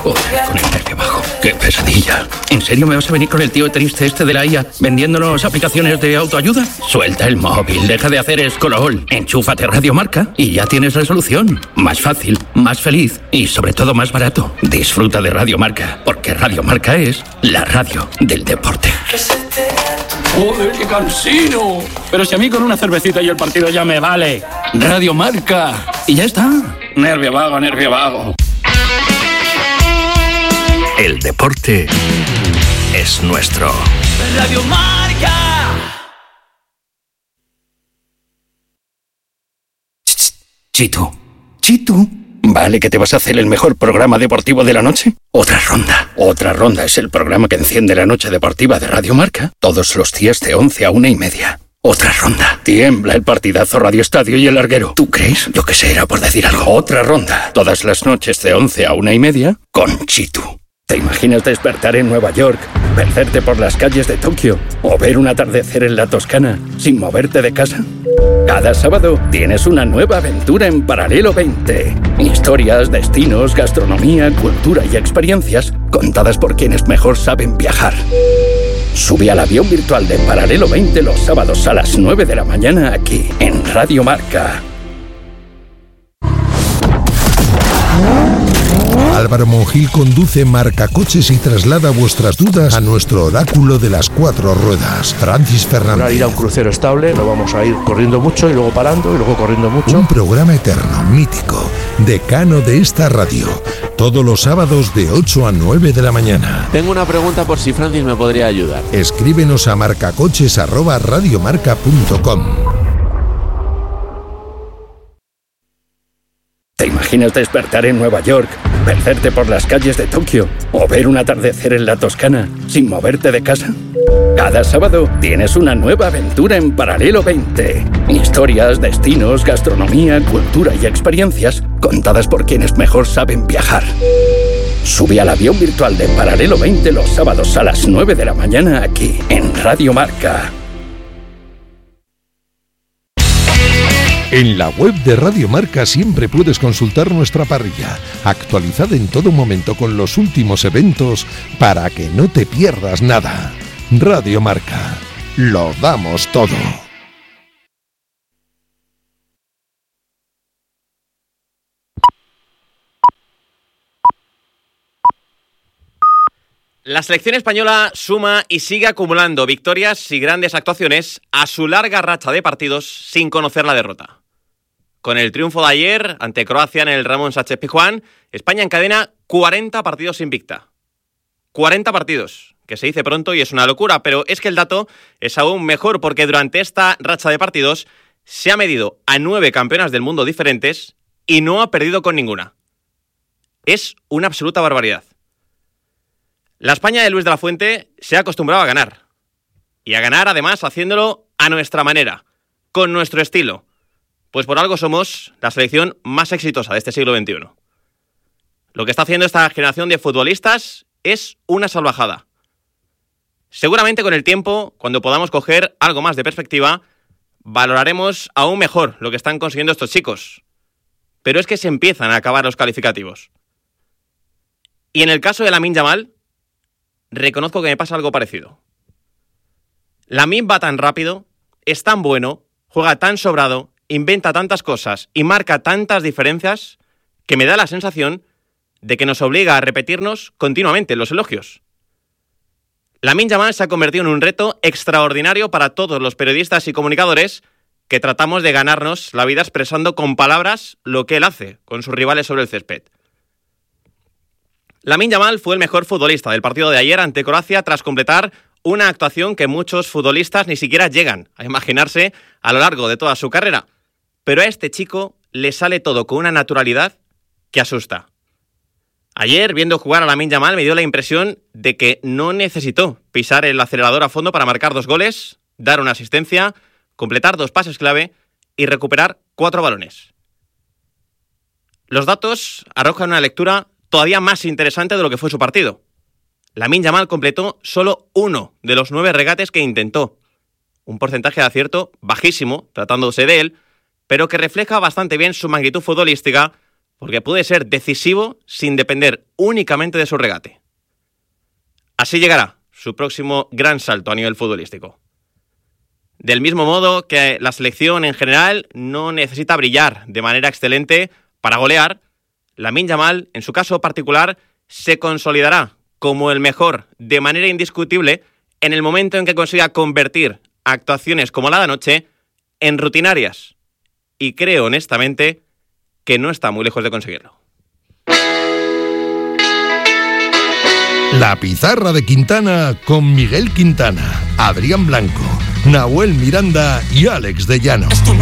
Joder, con el nervio bajo. ¡Qué pesadilla! ¿En serio me vas a venir con el tío triste este de la IA vendiéndonos aplicaciones de autoayuda? Suelta el móvil, deja de hacer escolol, enchúfate Radio Marca y ya tienes la solución. Más fácil, más feliz y sobre todo más barato. Disfruta de Radio Marca, porque Radio Marca es la radio del deporte. ¡Joder, qué cansino! Pero si a mí con una cervecita y el partido ya me vale. Radio Marca. Y ya está. Nervio vago, nervio vago. El deporte es nuestro. Radio Marca. Chitu. Chitu. ¿Vale que te vas a hacer el mejor programa deportivo de la noche? Otra ronda. Otra ronda es el programa que enciende la noche deportiva de Radio Marca todos los días de 11 a 1:30. Otra ronda. Tiembla el partidazo Radio Estadio y el larguero. ¿Tú crees? Yo qué sé, era por decir algo. Otra ronda. Todas las noches de 11 a 1:30 con Chitu. ¿Te imaginas despertar en Nueva York, perderte por las calles de Tokio o ver un atardecer en la Toscana sin moverte de casa? Cada sábado tienes una nueva aventura en Paralelo 20. Historias, destinos, gastronomía, cultura y experiencias contadas por quienes mejor saben viajar. Sube al avión virtual de Paralelo 20 los sábados a las 9 de la mañana aquí en Radio Marca. Álvaro Monjil conduce Marcacoches y traslada vuestras dudas a nuestro oráculo de las 4 ruedas, Francis Fernández. Para ir a un crucero estable, no vamos a ir corriendo mucho y luego parando y luego corriendo mucho. Un programa eterno, mítico, decano de esta radio, todos los sábados de 8 a 9 de la mañana. Tengo una pregunta por si Francis me podría ayudar. Escríbenos a marcacoches@radiomarca.com. ¿Te imaginas despertar en Nueva York, perderte por las calles de Tokio o ver un atardecer en la Toscana sin moverte de casa? Cada sábado tienes una nueva aventura en Paralelo 20. Historias, destinos, gastronomía, cultura y experiencias contadas por quienes mejor saben viajar. Sube al avión virtual de Paralelo 20 los sábados a las 9 de la mañana aquí en Radio Marca. En la web de Radio Marca siempre puedes consultar nuestra parrilla, actualizada en todo momento con los últimos eventos para que no te pierdas nada. Radio Marca, lo damos todo. La selección española suma y sigue acumulando victorias y grandes actuaciones a su larga racha de partidos sin conocer la derrota. Con el triunfo de ayer ante Croacia en el Ramón Sánchez-Pizjuán, España encadena 40 partidos invicta. 40 partidos, que se dice pronto y es una locura, pero es que el dato es aún mejor porque durante esta racha de partidos se ha medido a 9 campeonas del mundo diferentes y no ha perdido con ninguna. Es una absoluta barbaridad. La España de Luis de la Fuente se ha acostumbrado a ganar. Y a ganar, además, haciéndolo a nuestra manera, con nuestro estilo. Pues por algo somos la selección más exitosa de este siglo XXI. Lo que está haciendo esta generación de futbolistas es una salvajada. Seguramente con el tiempo, cuando podamos coger algo más de perspectiva, valoraremos aún mejor lo que están consiguiendo estos chicos. Pero es que se empiezan a acabar los calificativos. Y en el caso de Lamine Yamal, reconozco que me pasa algo parecido. Lamine va tan rápido, es tan bueno, juega tan sobrado, inventa tantas cosas y marca tantas diferencias que me da la sensación de que nos obliga a repetirnos continuamente los elogios. Lamine Yamal se ha convertido en un reto extraordinario para todos los periodistas y comunicadores que tratamos de ganarnos la vida expresando con palabras lo que él hace con sus rivales sobre el césped. Lamine Yamal fue el mejor futbolista del partido de ayer ante Croacia tras completar una actuación que muchos futbolistas ni siquiera llegan a imaginarse a lo largo de toda su carrera. Pero a este chico le sale todo con una naturalidad que asusta. Ayer, viendo jugar a Lamine Yamal, me dio la impresión de que no necesitó pisar el acelerador a fondo para marcar 2 goles, dar una asistencia, completar 2 pases clave y recuperar 4 balones. Los datos arrojan una lectura todavía más interesante de lo que fue su partido. Lamine Yamal completó solo 1 de los 9 regates que intentó. Un porcentaje de acierto bajísimo, tratándose de él, pero que refleja bastante bien su magnitud futbolística porque puede ser decisivo sin depender únicamente de su regate. Así llegará su próximo gran salto a nivel futbolístico. Del mismo modo que la selección en general no necesita brillar de manera excelente para golear, Lamine Yamal, en su caso particular, se consolidará como el mejor de manera indiscutible en el momento en que consiga convertir actuaciones como la de anoche en rutinarias. Y creo honestamente que no está muy lejos de conseguirlo. La pizarra de Quintana con Miguel Quintana, Adrián Blanco, Nahuel Miranda y Alex de Llano.